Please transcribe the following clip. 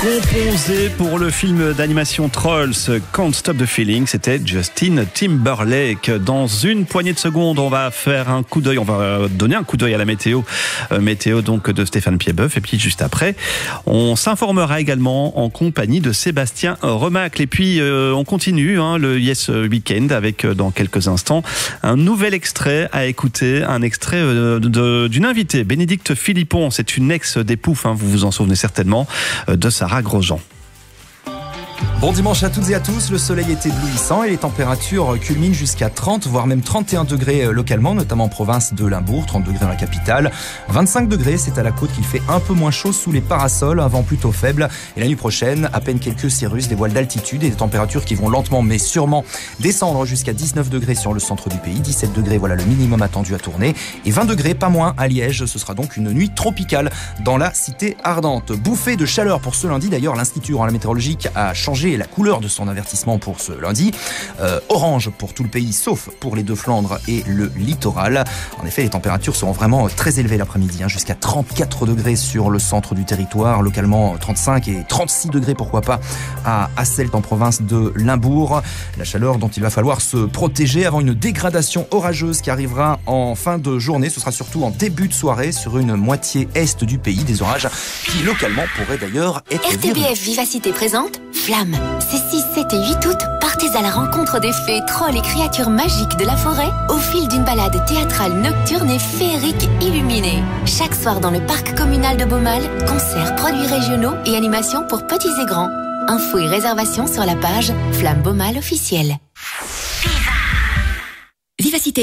Composé pour le film d'animation Trolls Can't Stop the Feeling, c'était Justin Timberlake. Dans une poignée de secondes, on va faire un coup d'œil, on va donner un coup d'œil à la météo donc de Stéphane Piedboeuf. Et puis juste après, on s'informera également en compagnie de Sébastien Remacle. Et puis on continue le Yes Weekend avec dans quelques instants un nouvel extrait à écouter, un extrait d'une invitée, Bénédicte Philippon. C'est une ex des Poufs, vous vous en souvenez certainement, de Sarah Grosjean. Bon dimanche à toutes et à tous, le soleil est éblouissant et les températures culminent jusqu'à 30 voire même 31 degrés localement, notamment en province de Limbourg, 30 degrés dans la capitale, 25 degrés, c'est à la côte qu'il fait un peu moins chaud sous les parasols, un vent plutôt faible, et la nuit prochaine, à peine quelques cirrus, des voiles d'altitude et des températures qui vont lentement mais sûrement descendre jusqu'à 19 degrés sur le centre du pays, 17 degrés, voilà le minimum attendu à Tournai, et 20 degrés, pas moins, à Liège. Ce sera donc une nuit tropicale dans la cité ardente. Bouffée de chaleur pour ce lundi, d'ailleurs l'Institut météorologique a changé la couleur de son avertissement pour ce lundi. Orange pour tout le pays, sauf pour les Deux-Flandres et le littoral. En effet, les températures seront vraiment très élevées l'après-midi, jusqu'à 34 degrés sur le centre du territoire, localement 35 et 36 degrés, pourquoi pas, à Asselt en province de Limbourg. La chaleur dont il va falloir se protéger avant une dégradation orageuse qui arrivera en fin de journée. Ce sera surtout en début de soirée sur une moitié est du pays, des orages qui localement pourraient d'ailleurs être RTBF Vivacité présente Flamme. Ces 6, 7 et 8 août, partez à la rencontre des fées, trolls et créatures magiques de la forêt au fil d'une balade théâtrale nocturne et féerique illuminée. Chaque soir dans le parc communal de Beaumal, concerts, produits régionaux et animations pour petits et grands. Infos et réservations sur la page Flamme Beaumal officielle. Vivacité.